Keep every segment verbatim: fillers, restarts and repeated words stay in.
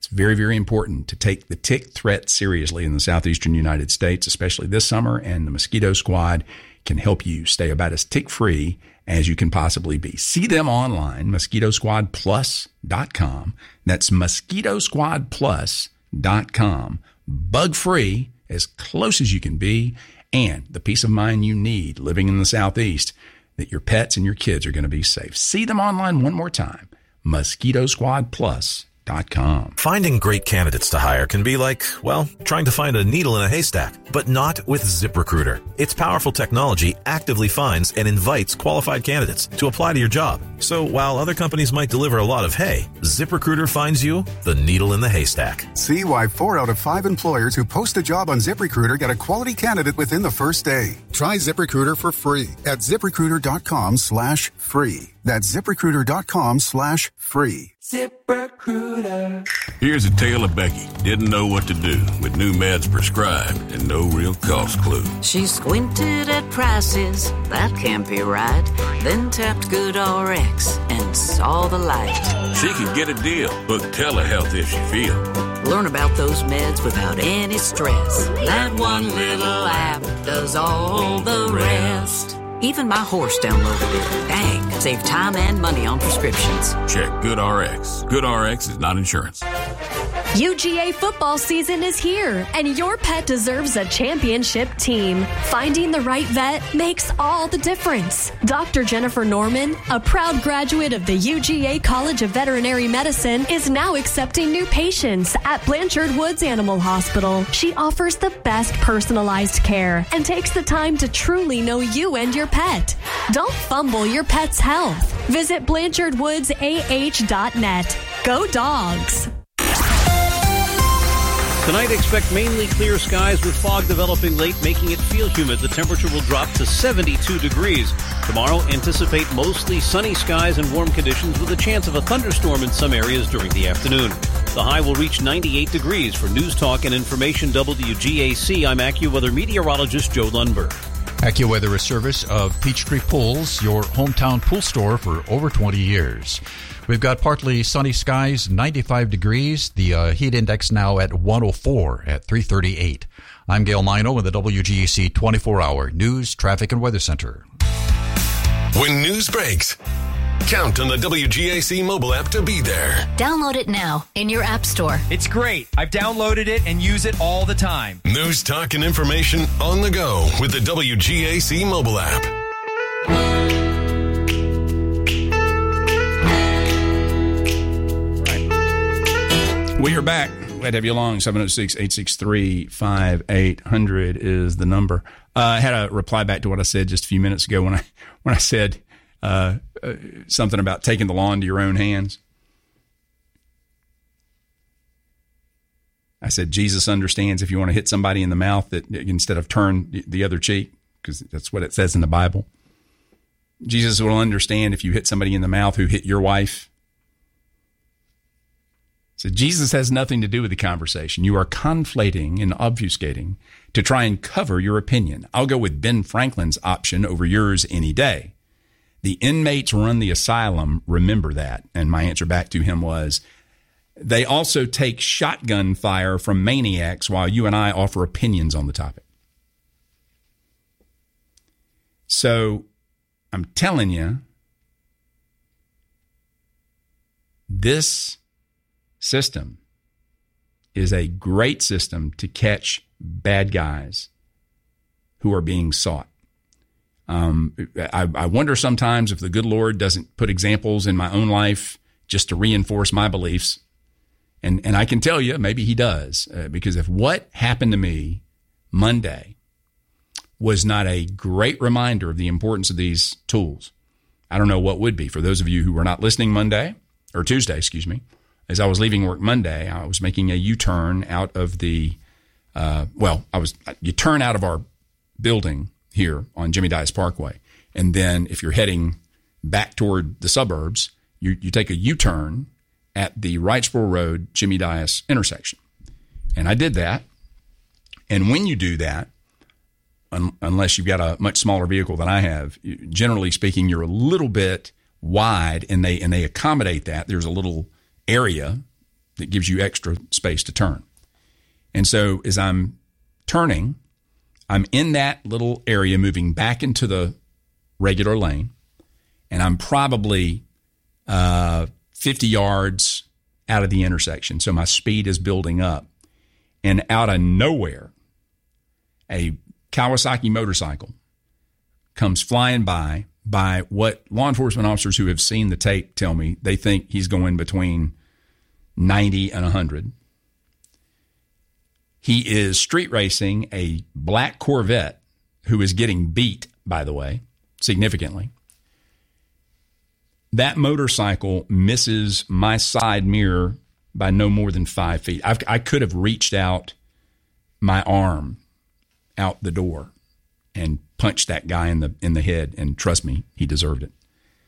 very, very important to take the tick threat seriously in the southeastern United States, especially this summer, and the Mosquito Squad can help you stay about as tick-free as you can possibly be. See them online, mosquito squad plus dot com. That's mosquito squad plus dot com. Bug-free, as close as you can be, and the peace of mind you need living in the Southeast, that your pets and your kids are going to be safe. See them online one more time, mosquito squad plus dot com. Finding great candidates to hire can be like, well, trying to find a needle in a haystack, but not with ZipRecruiter. Its powerful technology actively finds and invites qualified candidates to apply to your job. So while other companies might deliver a lot of hay, ZipRecruiter finds you the needle in the haystack. See why four out of five employers who post a job on ZipRecruiter get a quality candidate within the first day. Try ZipRecruiter for free at ZipRecruiter.com slash free. That's ZipRecruiter.com slash free. ZipRecruiter. Here's a tale of Becky. Didn't know what to do with new meds prescribed and no real cost clue. She squinted at prices, that can't be right. Then tapped GoodRx and saw the light. She could get a deal. Book telehealth if she feel. Learn about those meds without any stress. That one little app does all the rest. Even my horse downloaded it. Dang, save time and money on prescriptions. Check GoodRx. GoodRx is not insurance. U G A football season is here, and your pet deserves a championship team. Finding the right vet makes all the difference. Doctor Jennifer Norman, a proud graduate of the U G A College of Veterinary Medicine, is now accepting new patients at Blanchard Woods Animal Hospital. She offers the best personalized care and takes the time to truly know you and your pet. Don't fumble your pet's health. Visit Blanchard Woods A H dot net. Go Dogs! Tonight, expect mainly clear skies with fog developing late, making it feel humid. The temperature will drop to seventy-two degrees. Tomorrow, anticipate mostly sunny skies and warm conditions with a chance of a thunderstorm in some areas during the afternoon. The high will reach ninety-eight degrees. For News Talk and Information W G A C, I'm AccuWeather meteorologist Joe Lundberg. AccuWeather, a service of Peachtree Pools, your hometown pool store for over twenty years. We've got partly sunny skies, ninety-five degrees. The uh, heat index now at one oh four at three thirty-eight. I'm Gail Mino in the W G A C twenty-four hour News, Traffic, and Weather Center. When news breaks, count on the W G A C mobile app to be there. Download it now in your app store. It's great. I've downloaded it and use it all the time. News, talk, and information on the go with the W G A C mobile app. We are back. Glad to have you along. seven oh six, eight six three, five eight hundred is the number. Uh, I had a reply back to what I said just a few minutes ago when I when I said uh, uh, something about taking the law into your own hands. I said Jesus understands if you want to hit somebody in the mouth that instead of turn the other cheek, because that's what it says in the Bible. Jesus will understand if you hit somebody in the mouth who hit your wife. So Jesus has nothing to do with the conversation. You are conflating and obfuscating to try and cover your opinion. I'll go with Ben Franklin's option over yours any day. The inmates run the asylum. Remember that. And my answer back to him was, they also take shotgun fire from maniacs while you and I offer opinions on the topic. So I'm telling you, this system is a great system to catch bad guys who are being sought. Um, I, I wonder sometimes if the good Lord doesn't put examples in my own life just to reinforce my beliefs. And, and I can tell you, maybe he does, uh, because if what happened to me Monday was not a great reminder of the importance of these tools, I don't know what would be. For those of you who were not listening Monday, or Tuesday, excuse me, as I was leaving work Monday, I was making a U-turn out of the, uh, well, I was, you turn out of our building here on Jimmy Dias Parkway. And then if you're heading back toward the suburbs, you, you take a U-turn at the Wrightsboro Road, Jimmy Dias intersection. And I did that. And when you do that, un- unless you've got a much smaller vehicle than I have, generally speaking, you're a little bit wide, and they and they accommodate that. There's a little area that gives you extra space to turn. And so as I'm turning, I'm in that little area moving back into the regular lane, and I'm probably uh, fifty yards out of the intersection. So my speed is building up. And out of nowhere, a Kawasaki motorcycle comes flying by, by what law enforcement officers who have seen the tape tell me they think he's going between ninety and one hundred. He is street racing a black Corvette who is getting beat, by the way, significantly. That motorcycle misses my side mirror by no more than five feet. I've, I could have reached out my arm out the door and punched that guy in the in the head, and trust me, he deserved it.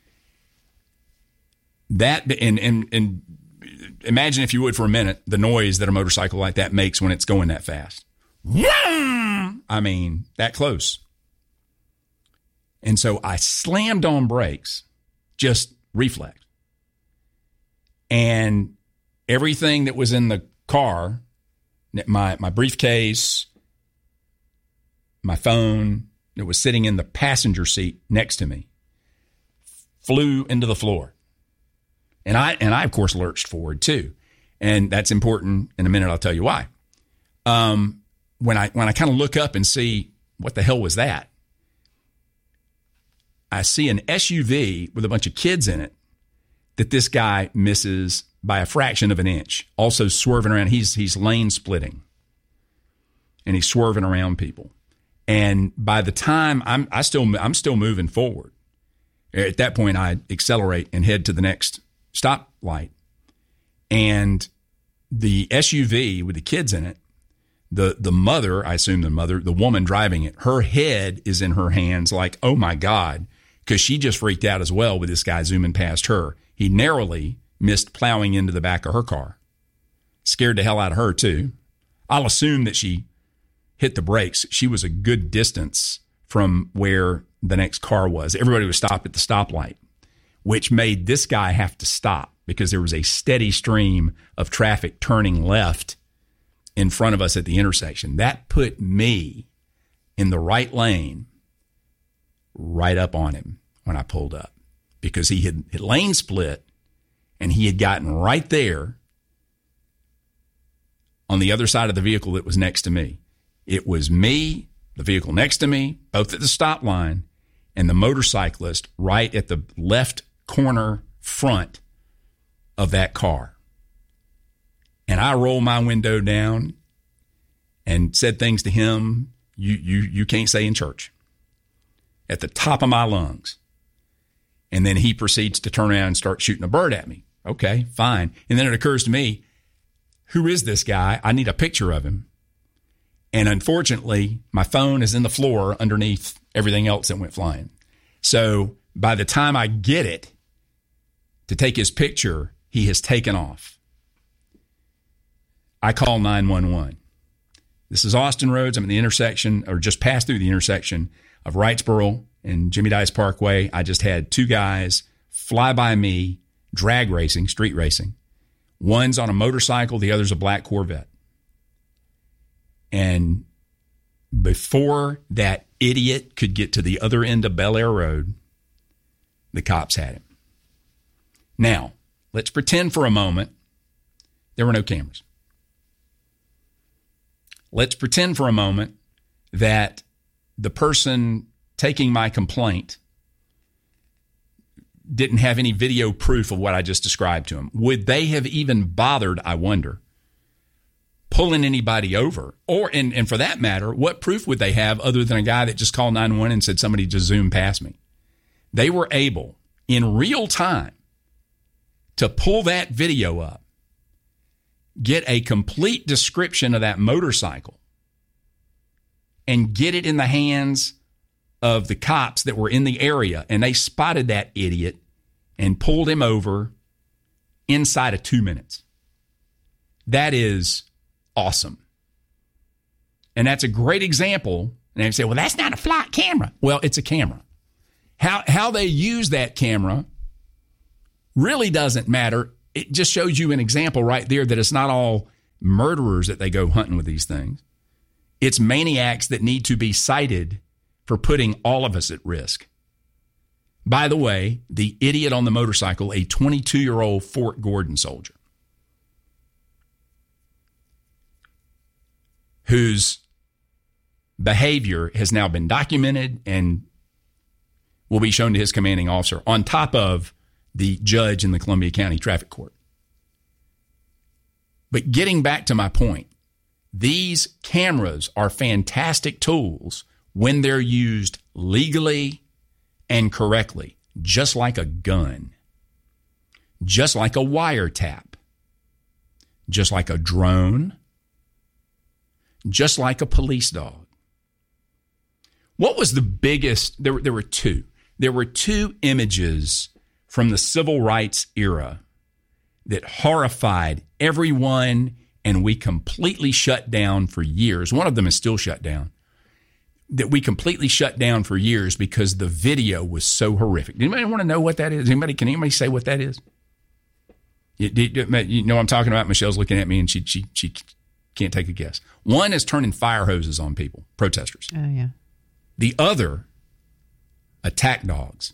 That and and and imagine, if you would, for a minute, the noise that a motorcycle like that makes when it's going that fast. I mean, that close. And so I slammed on brakes, just reflex. And everything that was in the car, my my briefcase, my phone that was sitting in the passenger seat next to me, flew into the floor. And I, and I, of course, lurched forward too. And that's important. In a minute, I'll tell you why. Um, when I, when I kind of look up and see what the hell was that, I see an S U V with a bunch of kids in it that this guy misses by a fraction of an inch. Also swerving around. He's, he's lane splitting, and he's swerving around people. And by the time I'm, I still, I'm still moving forward. At that point, I accelerate and head to the next stoplight, and the S U V with the kids in it, the the mother, I assume the mother, the woman driving it, her head is in her hands like, oh my God, because she just freaked out as well with this guy zooming past her. He narrowly missed plowing into the back of her car. Scared the hell out of her too. I'll assume that she hit the brakes. She was a good distance from where the next car was. Everybody was stopped at the stoplight, which made this guy have to stop because there was a steady stream of traffic turning left in front of us at the intersection. That put me in the right lane right up on him when I pulled up, because he had, had lane split and he had gotten right there on the other side of the vehicle that was next to me. It was me, the vehicle next to me, both at the stop line, and the motorcyclist right at the left corner front of that car. And I rolled my window down and said things to him you you you can't say in church at the top of my lungs. And then he proceeds to turn around and start shooting a bird at me. Okay, fine. And then it occurs to me, who is this guy? I need a picture of him. And unfortunately, my phone is in the floor underneath everything else that went flying. So by the time I get it to take his picture, he has taken off. I call nine one one. This is Austin Roads. I'm at the intersection, or just passed through the intersection of Wrightsboro and Jimmy Dice Parkway. I just had two guys fly by me, drag racing, street racing. One's on a motorcycle, the other's a black Corvette. And before that idiot could get to the other end of Bel Air Road, the cops had him. Now, let's pretend for a moment there were no cameras. Let's pretend for a moment that the person taking my complaint didn't have any video proof of what I just described to him. Would they have even bothered, I wonder, pulling anybody over? Or, and, and for that matter, what proof would they have other than a guy that just called nine one one and said somebody just zoomed past me? They were able, in real time, to pull that video up, get a complete description of that motorcycle, and get it in the hands of the cops that were in the area. And they spotted that idiot and pulled him over inside of two minutes. That is awesome. And that's a great example. And they say, well, that's not a flight camera. Well, it's a camera. How how they use that camera really doesn't matter it just shows you an example right there that it's not all murderers that they go hunting with these things. It's maniacs that need to be cited for putting all of us at risk. By the way, the idiot on the motorcycle, a twenty-two-year-old Fort Gordon soldier, whose behavior has now been documented and will be shown to his commanding officer, on top of the judge in the Columbia County Traffic Court. But getting back to my point, these cameras are fantastic tools when they're used legally and correctly, just like a gun, just like a wiretap, just like a drone, just like a police dog. What was the biggest? There, there were two. There were two images from the civil rights era that horrified everyone, and we completely shut down for years. One of them is still shut down. That we completely shut down for years because the video was so horrific. Anybody want to know what that is? Anybody? Can anybody say what that is? You, you know what I'm talking about? Michelle's looking at me, and she she she can't take a guess. One is turning fire hoses on people, protesters. Oh, yeah. The other, attack dogs.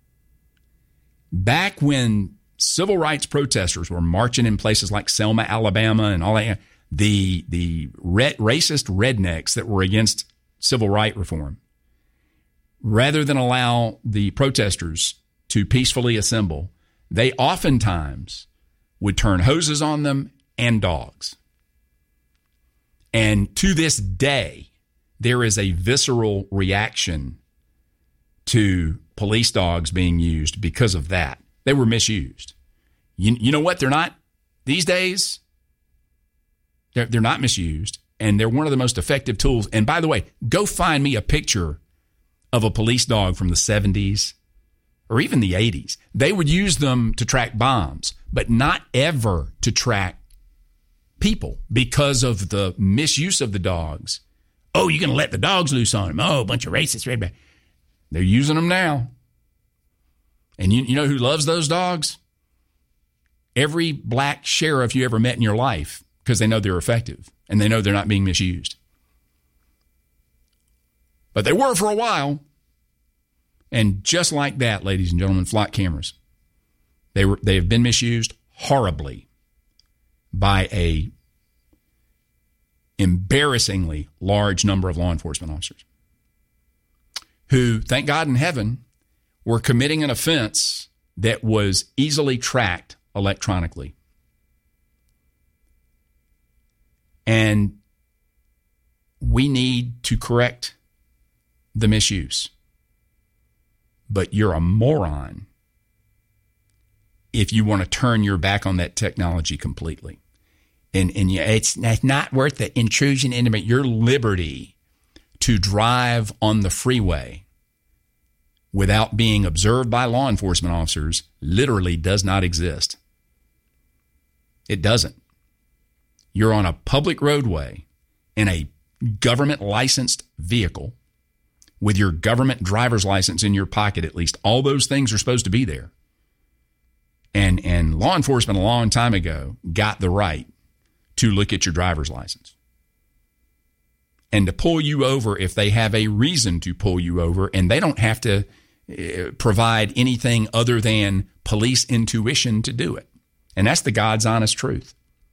Back when civil rights protesters were marching in places like Selma, Alabama, and all that, the the red, racist rednecks that were against civil rights reform, rather than allow the protesters to peacefully assemble, they oftentimes would turn hoses on them and dogs. And to this day, there is a visceral reaction to police dogs being used because of that. They were misused. You, you know what? They're not, these days, they're, they're not misused, and they're one of the most effective tools. And by the way, go find me a picture of a police dog from the seventies or even the eighties. They would use them to track bombs, but not ever to track people because of the misuse of the dogs. Oh, you're going to let the dogs loose on them. Oh, a bunch of racist redback. They're using them now. And you, you know who loves those dogs? Every black sheriff you ever met in your life, because they know they're effective and they know they're not being misused. But they were for a while. And just like that, ladies and gentlemen, flock cameras, they were they have been misused horribly by a embarrassingly large number of law enforcement officers who, thank God in heaven, were committing an offense that was easily tracked electronically. And we need to correct the misuse. But you're a moron if you want to turn your back on that technology completely. And, and yeah, it's, it's not worth the intrusion into your liberty to drive on the freeway without being observed by law enforcement officers literally does not exist. It doesn't. You're on a public roadway in a government licensed vehicle with your government driver's license in your pocket, at least. All those things are supposed to be there. And, and law enforcement a long time ago got the right to look at your driver's license and to pull you over if they have a reason to pull you over, and they don't have to uh, provide anything other than police intuition to do it. And that's the God's honest truth.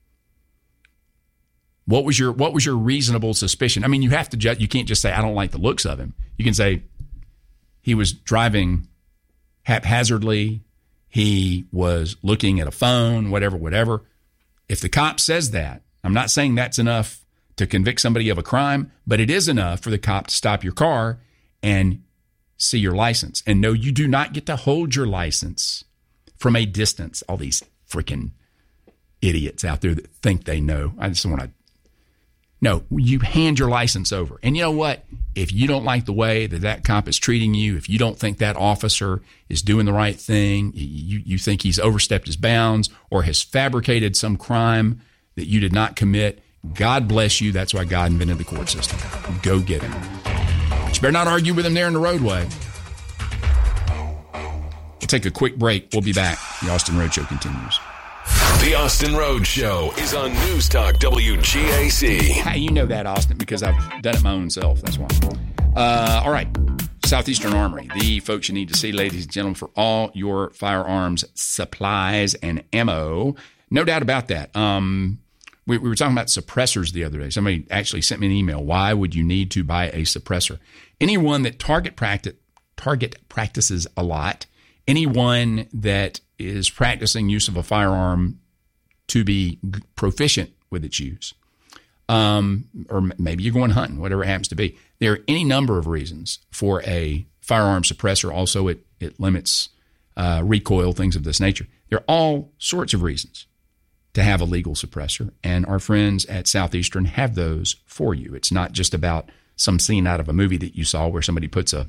What was your what was your reasonable suspicion? I mean, you have to judge. You can't just say, I don't like the looks of him. You can say he was driving haphazardly, he was looking at a phone, whatever, whatever. If the cop says that, I'm not saying that's enough to convict somebody of a crime, but it is enough for the cop to stop your car and see your license. And no, you do not get to hold your license from a distance. All these freaking idiots out there that think they know. I just want to No, you hand your license over. And you know what? If you don't like the way that that cop is treating you, if you don't think that officer is doing the right thing, you, you think he's overstepped his bounds or has fabricated some crime that you did not commit, God bless you. That's why God invented the court system. Go get him. But you better not argue with him there in the roadway. We'll take a quick break. We'll be back. The Austin Roadshow continues. The Austin Rhodes Show is on News Talk W G A C. Hey, you know that, Austin, because I've done it my own self. That's why. Uh, all right. Southeastern Armory, the folks you need to see, ladies and gentlemen, for all your firearms supplies and ammo. No doubt about that. Um, we, we were talking about suppressors the other day. Somebody actually sent me an email. Why would you need to buy a suppressor? Anyone that target practice, target practices a lot, anyone that is practicing use of a firearm to be proficient with its use, um, or maybe you're going hunting, whatever it happens to be. There are any number of reasons for a firearm suppressor. Also, it, it limits uh, recoil, things of this nature. There are all sorts of reasons to have a legal suppressor, and our friends at Southeastern have those for you. It's not just about some scene out of a movie that you saw where somebody puts a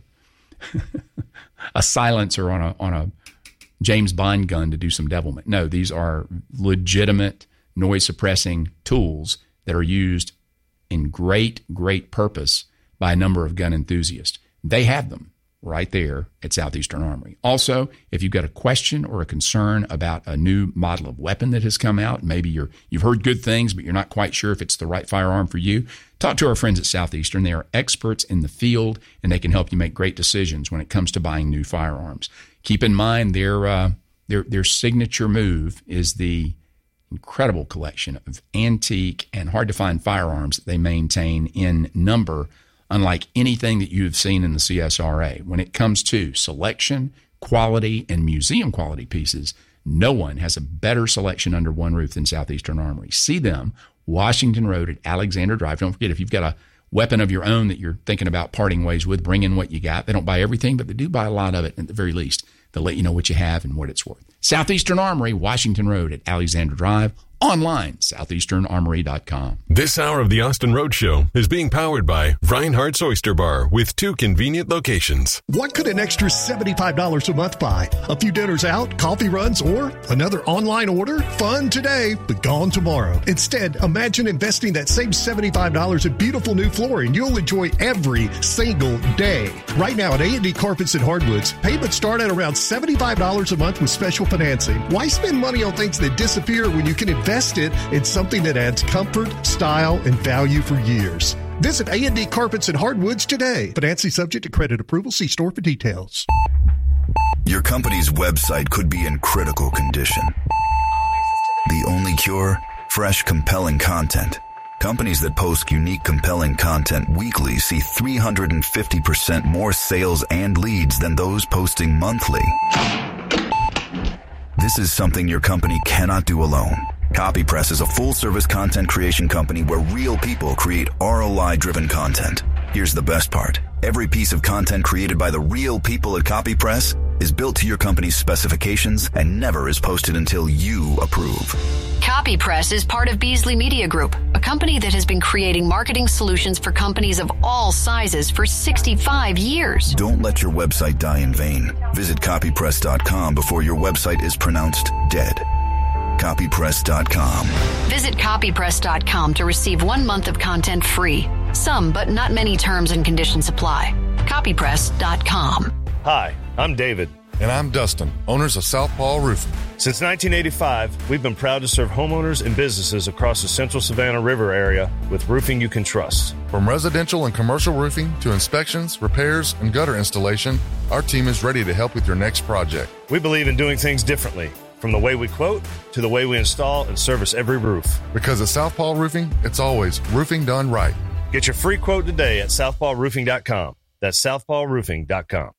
a silencer on a on a James Bond gun to do some devilment. No, these are legitimate noise-suppressing tools that are used in great, great purpose by a number of gun enthusiasts. They have them right there at Southeastern Armory. Also, if you've got a question or a concern about a new model of weapon that has come out, maybe you're, you've heard good things, but you're not quite sure if it's the right firearm for you, talk to our friends at Southeastern. They are experts in the field, and they can help you make great decisions when it comes to buying new firearms. Keep in mind their uh, their their signature move is the incredible collection of antique and hard-to-find firearms that they maintain in number, unlike anything that you've seen in the C S R A. When it comes to selection, quality, and museum-quality pieces, no one has a better selection under one roof than Southeastern Armory. See them, Washington Road at Alexander Drive. Don't forget, if you've got a weapon of your own that you're thinking about parting ways with, bring in what you got. They don't buy everything, but they do buy a lot of it at the very least. They'll let you know what you have and what it's worth. Southeastern Armory, Washington Road at Alexander Drive. Online, southeastern armory dot com. This hour of the Austin Rhodes Show is being powered by Reinhardt's Oyster Bar with two convenient locations. What could an extra seventy-five dollars a month buy? A few dinners out, coffee runs, or another online order? Fun today, but gone tomorrow. Instead, imagine investing that same seventy-five dollars in beautiful new flooring you'll enjoy every single day. Right now at A and D Carpets and Hardwoods, payments start at around seventy-five dollars a month with special financing. Why spend money on things that disappear when you can invest Invest it in something that adds comfort, style, and value for years. Visit A and D Carpets and Hardwoods today. Financing subject to credit approval. See store for details. Your company's website could be in critical condition. The only cure? Fresh, compelling content. Companies that post unique, compelling content weekly see three hundred fifty percent more sales and leads than those posting monthly. This is something your company cannot do alone. CopyPress is a full-service content creation company where real people create R O I-driven content. Here's the best part. Every piece of content created by the real people at CopyPress is built to your company's specifications and never is posted until you approve. CopyPress is part of Beasley Media Group, a company that has been creating marketing solutions for companies of all sizes for sixty-five years. Don't let your website die in vain. Visit copypress dot com before your website is pronounced dead. copypress dot com. Visit copypress dot com to receive one month of content free. Some, but not many terms and conditions apply. copypress dot com. Hi, I'm David. And I'm Dustin, owners of Southpaw Roofing. Since nineteen eighty-five, we've been proud to serve homeowners and businesses across the central Savannah River area with roofing you can trust. From residential and commercial roofing to inspections, repairs, and gutter installation, our team is ready to help with your next project. We believe in doing things differently, from the way we quote to the way we install and service every roof. Because at Southpaw Roofing, it's always roofing done right. Get your free quote today at southpaw roofing dot com. That's southpaw roofing dot com.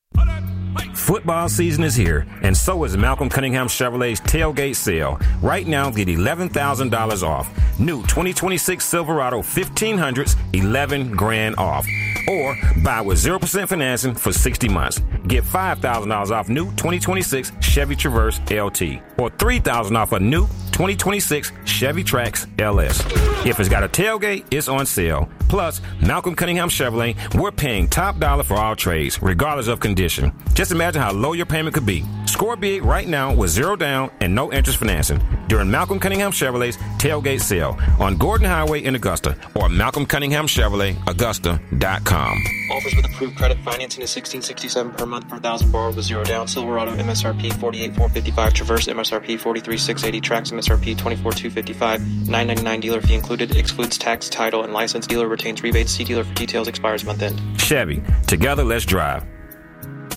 Football season is here, and so is Malcolm Cunningham Chevrolet's tailgate sale. Right now, get eleven thousand dollars off. New twenty twenty-six Silverado fifteen hundreds, eleven grand off. Or buy with zero percent financing for sixty months. Get five thousand dollars off new twenty twenty-six Chevy Traverse L T. Or three thousand dollars off a new twenty twenty-six Chevy Trax L S. If it's got a tailgate, it's on sale. Plus, Malcolm Cunningham Chevrolet, we're paying top dollar for all trades, regardless of condition. Just imagine how low your payment could be. Score big right now with zero down and no interest financing during Malcolm Cunningham Chevrolet's tailgate sale on Gordon Highway in Augusta or Malcolm Cunningham Chevrolet Augusta dot com. Offers with approved credit financing is sixteen sixty-seven per month per thousand borrowed with zero down. Silverado M S R P forty-eight four fifty-five, Traverse M S R P forty-three six eighty, Trax M S S R P twenty-four thousand two hundred fifty-five dollars. nine ninety-nine dealer fee included. Excludes tax, title, and license. Dealer retains rebates. See dealer for details. Expires month end. Chevy. Together, let's drive.